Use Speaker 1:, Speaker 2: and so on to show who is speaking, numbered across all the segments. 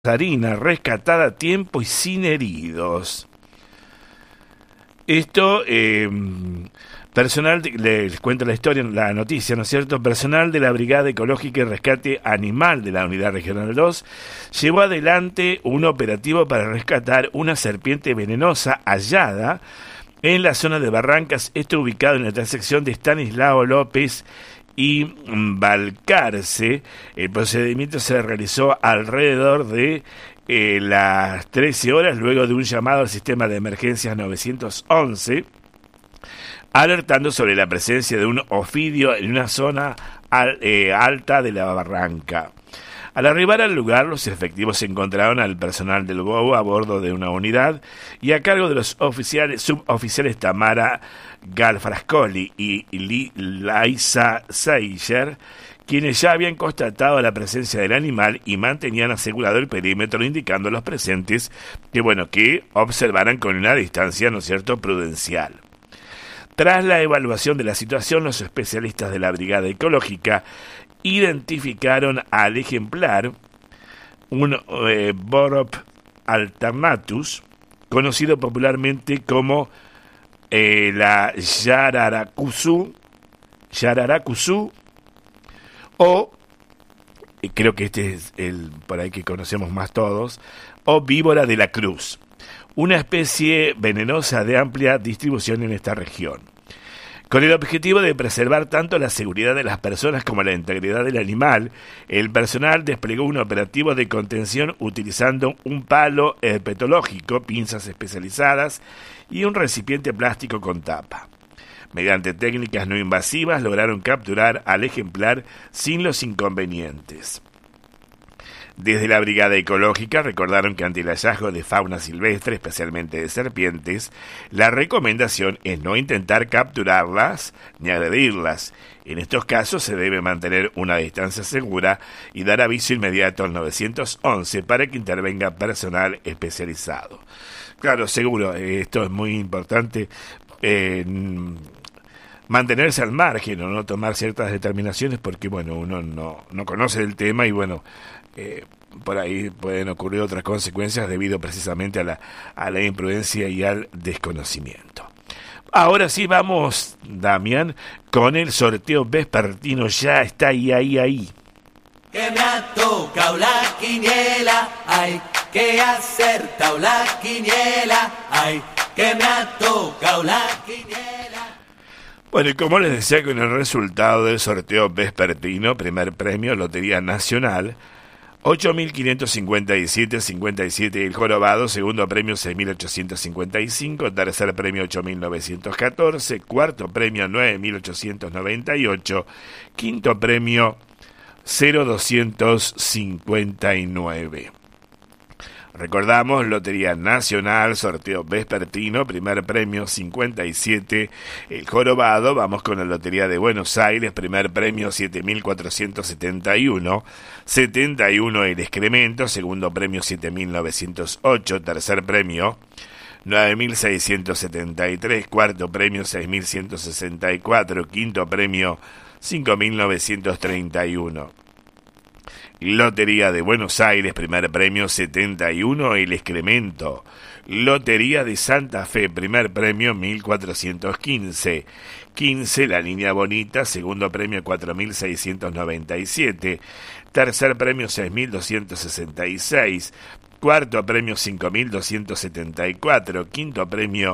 Speaker 1: Sarina rescatada a tiempo y sin heridos. Esto, les cuento la historia, la noticia, ¿no es cierto? Personal de la Brigada Ecológica y Rescate Animal de la Unidad Regional 2 llevó adelante un operativo para rescatar una serpiente venenosa hallada en la zona de Barrancas, esto ubicado en la intersección de Estanislao López y Balcarce. El procedimiento se realizó alrededor de las 13 horas, luego de un llamado al sistema de emergencias 911, alertando sobre la presencia de un ofidio en una zona alta de la barranca. Al arribar al lugar, los efectivos encontraron al personal del GOU a bordo de una unidad y a cargo de los suboficiales Tamara Galfrascoli y Laisa Seiger, quienes ya habían constatado la presencia del animal y mantenían asegurado el perímetro, indicando a los presentes que observaran con una distancia, ¿no es cierto?, prudencial. Tras la evaluación de la situación, los especialistas de la Brigada Ecológica identificaron al ejemplar, un Borop alternatus, conocido popularmente como la Yararacuzu, o, creo que este es el por ahí que conocemos más todos, o víbora de la cruz, una especie venenosa de amplia distribución en esta región. Con el objetivo de preservar tanto la seguridad de las personas como la integridad del animal, el personal desplegó un operativo de contención utilizando un palo herpetológico, pinzas especializadas y un recipiente plástico con tapa. Mediante técnicas no invasivas lograron capturar al ejemplar sin los inconvenientes. Desde la Brigada Ecológica recordaron que ante el hallazgo de fauna silvestre, especialmente de serpientes, la recomendación es no intentar capturarlas ni agredirlas. En estos casos se debe mantener una distancia segura y dar aviso inmediato al 911 para que intervenga personal especializado. Claro, seguro, esto es muy importante, mantenerse al margen o no tomar ciertas determinaciones porque, uno no conoce el tema y, por ahí pueden ocurrir otras consecuencias debido precisamente a la imprudencia y al desconocimiento. Ahora sí vamos, Damián, con el sorteo vespertino. Ya está ahí.
Speaker 2: Que me ha tocado la quiniela, hay que acertar la quiniela, hay que me ha tocado la quiniela.
Speaker 1: Bueno, y como les decía, con el resultado del sorteo vespertino, primer premio, Lotería Nacional, 8.557.57 el jorobado, segundo premio 6.855, tercer premio 8.914, cuarto premio 9.898, quinto premio 0.259. Recordamos, Lotería Nacional, sorteo vespertino, primer premio 57, el jorobado. Vamos con la Lotería de Buenos Aires, primer premio 7.471, 71 el excremento, segundo premio 7.908, tercer premio 9.673, cuarto premio 6.164, quinto premio 5.931. Lotería de Buenos Aires, primer premio 71, el excremento. Lotería de Santa Fe, primer premio 1415. 15, la línea bonita, segundo premio 4697. Tercer premio 6266. Cuarto premio 5274. Quinto premio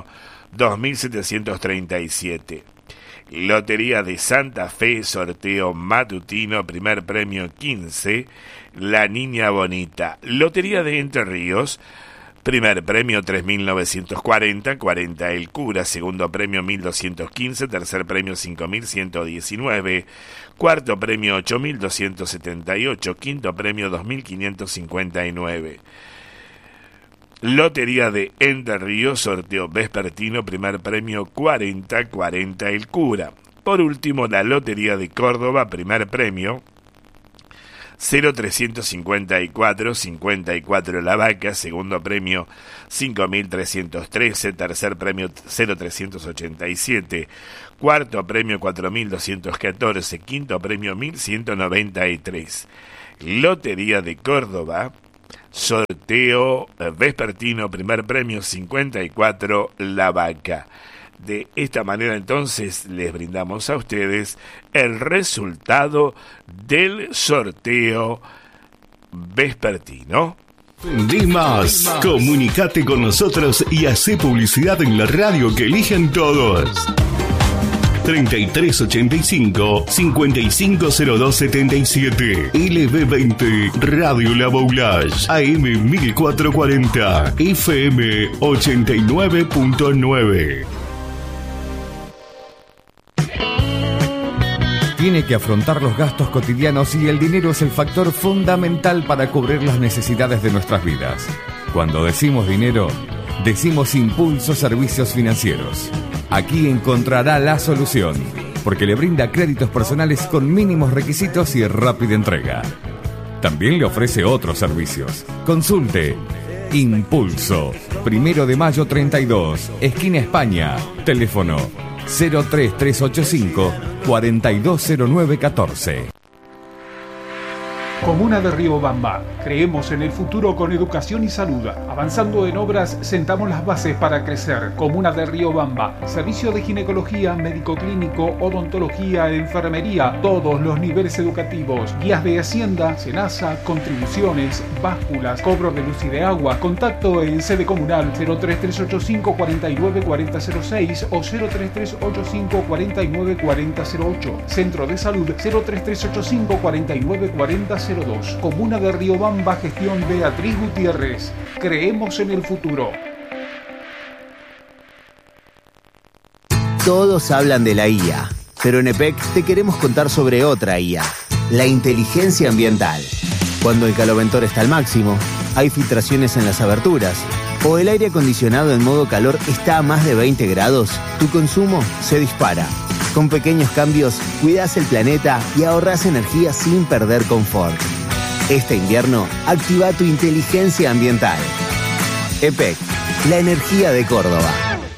Speaker 1: 2737. Lotería de Santa Fe, sorteo matutino, primer premio 15, la niña bonita. Lotería de Entre Ríos, primer premio 3.940, 40 el cura, segundo premio 1.215, tercer premio 5.119, cuarto premio 8.278, quinto premio 2.559. Lotería de Entre Ríos, sorteo vespertino, primer premio 40 el cura. Por último, la Lotería de Córdoba, primer premio 0.354, 54 la vaca, segundo premio 5.313, tercer premio 0.387, cuarto premio 4.214, quinto premio 1.193. Lotería de Córdoba, sorteo vespertino, primer premio 54, La Vaca. De esta manera entonces les brindamos a ustedes el resultado del sorteo vespertino.
Speaker 3: Vendí más. Comunicate con nosotros y hacé publicidad en la radio que eligen todos. 3385-550277. LB20 Radio La Boulage. AM 1440. FM 89.9.
Speaker 4: Tiene que afrontar los gastos cotidianos y el dinero es el factor fundamental para cubrir las necesidades de nuestras vidas. Cuando decimos dinero, decimos Impulso Servicios Financieros. Aquí encontrará la solución, porque le brinda créditos personales con mínimos requisitos y rápida entrega. También le ofrece otros servicios. Consulte Impulso, 1 de Mayo 32, esquina España. Teléfono 03385 420914.
Speaker 5: Comuna de Riobamba. Creemos en el futuro con educación y salud. Avanzando en obras, sentamos las bases para crecer. Comuna de Riobamba. Servicio de ginecología, médico clínico, odontología, enfermería, todos los niveles educativos. Guías de Hacienda, Senasa, contribuciones, básculas, cobro de luz y de agua. Contacto en sede comunal 03385 494006 o 03385 494008. Centro de Salud 03385 494002. Comuna de Riobamba, gestión Beatriz Gutiérrez. Creemos en el futuro.
Speaker 6: Todos hablan de la IA, pero en EPEC te queremos contar sobre otra IA, la inteligencia ambiental. Cuando el caloventor está al máximo, hay filtraciones en las aberturas, o el aire acondicionado en modo calor está a más de 20 grados, tu consumo se dispara. Con pequeños cambios, cuidas el planeta y ahorras energía sin perder confort. Este invierno, activa tu inteligencia ambiental. EPEC, la energía de Córdoba.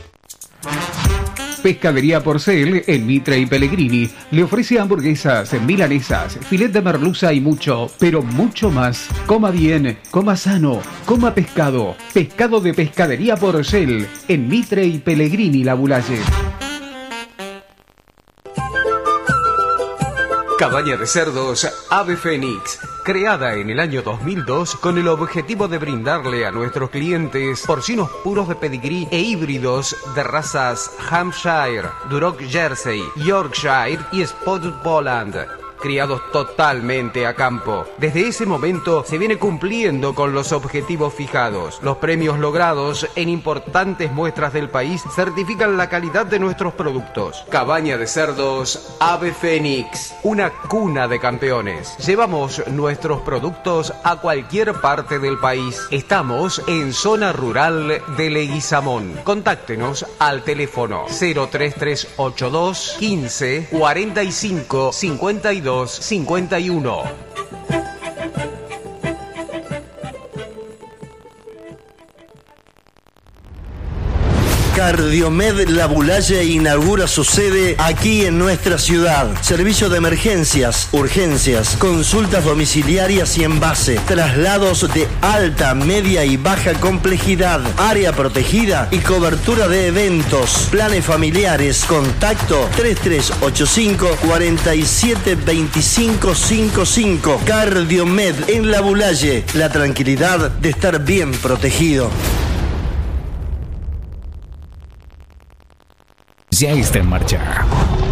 Speaker 5: Pescadería Porcel en Mitre y Pellegrini le ofrece hamburguesas, milanesas, filet de merluza y mucho, pero mucho más. Coma bien, coma sano, coma pescado. Pescado de Pescadería Porcel en Mitre y Pellegrini, La Boulaye.
Speaker 7: Cabaña de cerdos Ave Fénix, creada en el año 2002 con el objetivo de brindarle a nuestros clientes porcinos puros de pedigrí e híbridos de razas Hampshire, Duroc Jersey, Yorkshire y Spotted Poland, criados totalmente a campo. Desde ese momento se viene cumpliendo con los objetivos fijados. Los premios logrados en importantes muestras del país certifican la calidad de nuestros productos. Cabaña de cerdos Ave Fénix, una cuna de campeones. Llevamos nuestros productos a cualquier parte del país. Estamos en zona rural de Leguizamón. Contáctenos al teléfono 03382 15 45 52 51.
Speaker 8: Cardiomed La Boulaye inaugura su sede aquí en nuestra ciudad. Servicio de emergencias, urgencias, consultas domiciliarias y en base, traslados de alta, media y baja complejidad, área protegida y cobertura de eventos, planes familiares. Contacto 3385 47 25 55. Cardiomed en La Boulaye, la tranquilidad de estar bien protegido.
Speaker 3: Ya está en marcha.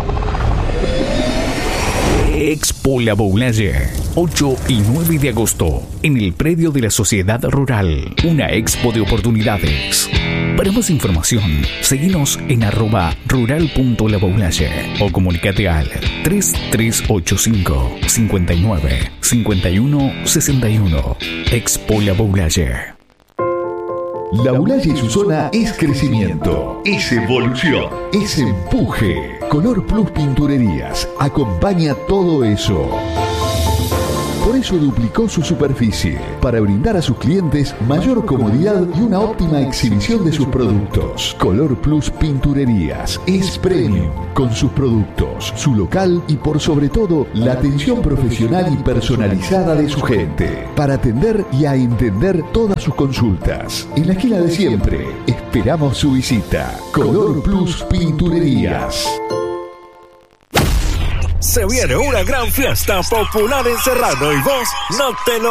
Speaker 3: Expo La Boulaye, 8 y 9 de agosto, en el predio de la Sociedad Rural. Una expo de oportunidades. Para más información, seguinos en @rural.laboulaye o comunicate al 3385 59 51 61. Expo La Boulaye.
Speaker 9: La Boulaye y su zona es crecimiento, es evolución, es empuje. Color Plus Pinturerías acompaña todo eso. Por eso duplicó su superficie, para brindar a sus clientes mayor comodidad y una óptima exhibición de sus productos. Color Plus Pinturerías es premium, con sus productos, su local y por sobre todo la atención profesional y personalizada de su gente, para atender y a entender todas sus consultas. En la esquina de siempre, esperamos su visita. Color Plus Pinturerías.
Speaker 10: Se viene una gran fiesta popular en Serrano y vos no te lo